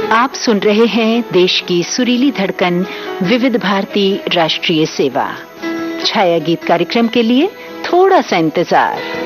आप सुन रहे हैं देश की सुरीली धड़कन विविध भारती राष्ट्रीय सेवा। छाया गीत कार्यक्रम के लिए थोड़ा सा इंतजार।